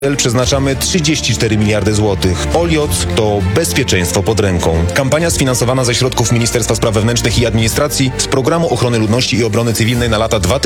Przeznaczamy 34 miliardy złotych. OLIOC to bezpieczeństwo pod ręką. Kampania sfinansowana ze środków Ministerstwa Spraw Wewnętrznych i Administracji z Programu Ochrony Ludności i Obrony Cywilnej na lata 2000